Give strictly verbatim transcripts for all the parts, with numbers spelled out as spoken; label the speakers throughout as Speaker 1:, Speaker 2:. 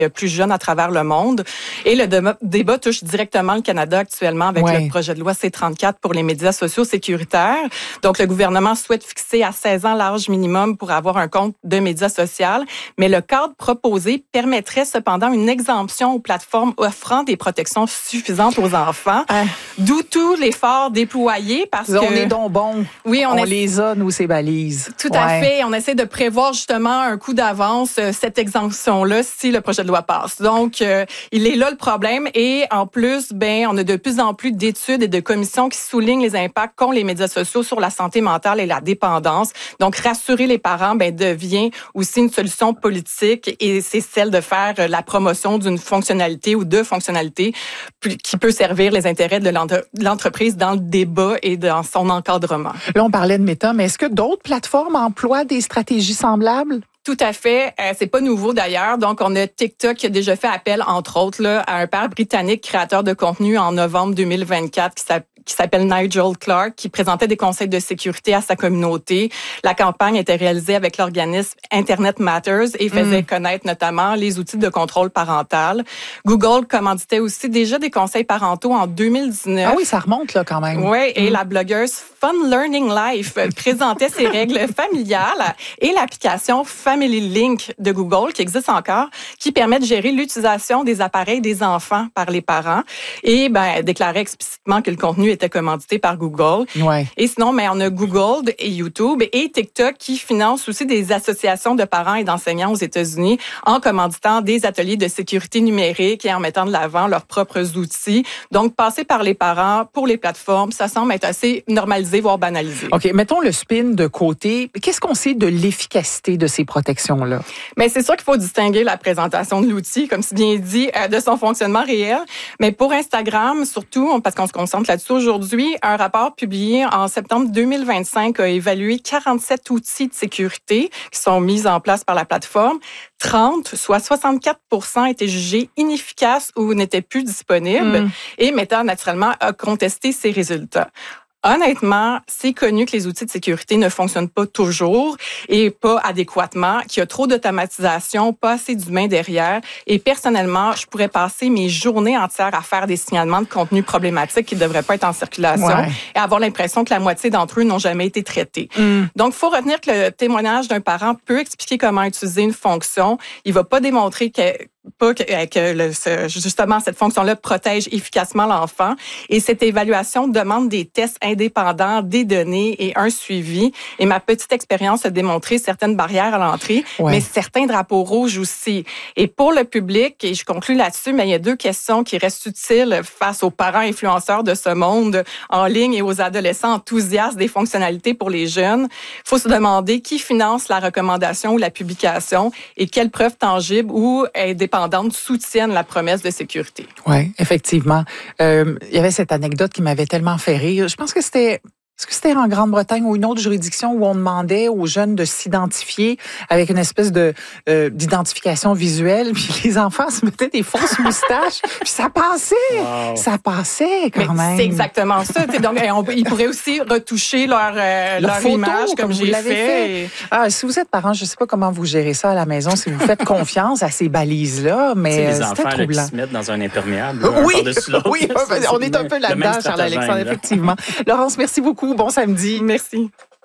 Speaker 1: plus jeunes à travers le monde. Et le dé- débat touche directement le Canada actuellement avec ouais. le projet de loi C trente-quatre pour les médias sociaux sécuritaires. Donc, le gouvernement souhaite fixer à seize ans l'âge minimum pour avoir un compte de médias social, mais le cadre proposé permettrait cependant une exemption aux plateformes offrant des protections suffisantes aux enfants, hein. D'où tout l'effort déployé parce
Speaker 2: on
Speaker 1: que...
Speaker 2: On est donc bons.
Speaker 1: Oui, on,
Speaker 2: on
Speaker 1: est...
Speaker 2: les a, nous, ces balises.
Speaker 1: Tout ouais. à fait. On essaie de prévoir justement un coup d'avance cette exemption-là si le projet de loi passe. Donc, euh, il est là le problème. Et en plus, ben, on a de plus en plus d'études et de commissions qui soulignent les impacts qu'ont les médias sociaux sur la santé mentale et la dépendance. Donc, rassurer les parents, ben, devient aussi une solution politique et c'est celle de faire la promotion d'une fonctionnalité ou de fonctionnalités qui peut servir les intérêts de l'entreprise dans le débat et dans son encadrement.
Speaker 2: Là, on parlait de Meta, mais est-ce que d'autres plateformes emploient des stratégies semblables?
Speaker 1: Tout à fait. Euh, c'est pas nouveau d'ailleurs. Donc, on a TikTok qui a déjà fait appel, entre autres, là, à un père britannique créateur de contenu en novembre deux mille vingt-quatre qui s'appelle qui s'appelle Nigel Clark, qui présentait des conseils de sécurité à sa communauté. La campagne était réalisée avec l'organisme Internet Matters et faisait mmh. connaître notamment les outils de contrôle parental. Google commanditait aussi déjà des conseils parentaux en deux mille dix-neuf.
Speaker 2: Ah oui, ça remonte là quand même.
Speaker 1: Oui, et mmh. la blogueuse Fun Learning Life présentait ses règles familiales et l'application Family Link de Google, qui existe encore, qui permet de gérer l'utilisation des appareils des enfants par les parents et ben, déclarait explicitement que le contenu était commandité par Google.
Speaker 2: Ouais.
Speaker 1: Et sinon, ben, on a Google et YouTube et TikTok qui financent aussi des associations de parents et d'enseignants aux États-Unis en commanditant des ateliers de sécurité numérique et en mettant de l'avant leurs propres outils. Donc, passer par les parents pour les plateformes, ça semble être assez normalisé, voire banalisé.
Speaker 2: OK, mettons le spin de côté. Qu'est-ce qu'on sait de l'efficacité de ces protections-là?
Speaker 1: Mais c'est sûr qu'il faut distinguer la présentation de l'outil, comme si bien dit, de son fonctionnement réel. Mais pour Instagram, surtout, parce qu'on se concentre là-dessus aujourd'hui, un rapport publié en septembre deux mille vingt-cinq a évalué quarante-sept outils de sécurité qui sont mis en place par la plateforme. trente, soit soixante-quatre pour cent étaient jugés inefficaces ou n'étaient plus disponibles. Mmh. Et Meta, naturellement, a contesté ces résultats. Honnêtement, c'est connu que les outils de sécurité ne fonctionnent pas toujours et pas adéquatement, qu'il y a trop d'automatisation, pas assez d'humains derrière. Et personnellement, je pourrais passer mes journées entières à faire des signalements de contenu problématique qui ne devraient pas être en circulation ouais. et avoir l'impression que la moitié d'entre eux n'ont jamais été traités. Mm. Donc, il faut retenir que le témoignage d'un parent peut expliquer comment utiliser une fonction. Il va pas démontrer que pas que, que le, ce, justement cette fonction-là protège efficacement l'enfant. Et cette évaluation demande des tests indépendants, des données et un suivi. Et ma petite expérience a démontré certaines barrières à l'entrée, ouais. mais certains drapeaux rouges aussi. Et pour le public, et je conclue là-dessus, mais il y a deux questions qui restent utiles face aux parents influenceurs de ce monde en ligne et aux adolescents enthousiastes des fonctionnalités pour les jeunes. Il faut se demander qui finance la recommandation ou la publication et quelles preuves tangibles ou indépendantes soutiennent la promesse de sécurité.
Speaker 2: Oui, effectivement. Euh, il y avait cette anecdote qui m'avait tellement fait rire. Je pense que c'était... Est-ce que c'était en Grande-Bretagne ou une autre juridiction où on demandait aux jeunes de s'identifier avec une espèce de euh, d'identification visuelle, puis les enfants se mettaient des fausses moustaches, puis ça passait, wow. ça passait quand
Speaker 1: Mais
Speaker 2: même.
Speaker 1: C'est exactement ça. Donc, on, ils pourraient aussi retoucher leur euh, leur, leur photo, image comme, comme j'ai fait. fait. Et...
Speaker 2: Ah, si vous êtes parent, je sais pas comment vous gérez ça à la maison, si vous faites confiance à ces balises-là, mais
Speaker 3: c'est les
Speaker 2: c'était
Speaker 3: enfants
Speaker 2: troublant.
Speaker 3: Là, qui se mettent dans un imperméable. Là,
Speaker 2: oui,
Speaker 3: un
Speaker 2: oui, on est un peu là-dedans, Charles-Alexandre, effectivement. Laurence, merci beaucoup. Bon samedi.
Speaker 1: Merci.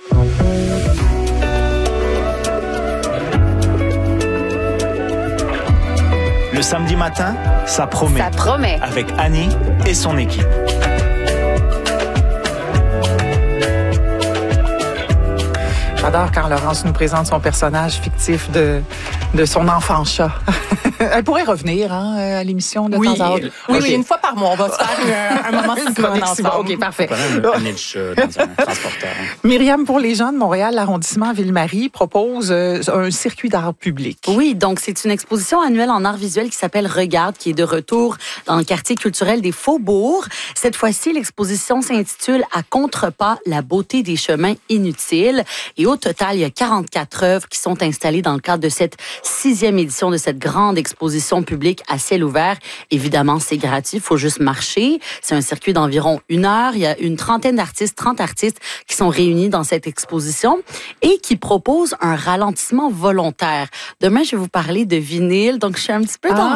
Speaker 4: Le samedi matin, ça promet.
Speaker 5: Ça promet.
Speaker 4: Avec Annie et son équipe.
Speaker 2: J'adore quand Laurence nous présente son personnage fictif de, de son enfant chat. Elle pourrait revenir hein, à l'émission de
Speaker 1: oui,
Speaker 2: temps à autre.
Speaker 1: Oui, okay. oui, une fois par mois, on va se faire un, un moment synchroné ensemble.
Speaker 2: OK, parfait.
Speaker 3: Un nez de chat dans un transporteur.
Speaker 2: Myriam, pour les gens de Montréal, l'arrondissement Ville-Marie propose euh, un circuit d'art public.
Speaker 5: Oui, donc c'est une exposition annuelle en art visuel qui s'appelle Regarde, qui est de retour dans le quartier culturel des Faubourgs. Cette fois-ci, l'exposition s'intitule « À contrepas, la beauté des chemins inutiles ». Et au total, il y a quarante-quatre œuvres qui sont installées dans le cadre de cette sixième édition de cette grande exposition exposition publique à ciel ouvert. Évidemment, c'est gratuit, il faut juste marcher. C'est un circuit d'environ une heure. Il y a une trentaine d'artistes, trente artistes qui sont réunis dans cette exposition et qui proposent un ralentissement volontaire. Demain, je vais vous parler de vinyle, donc je suis un petit peu dans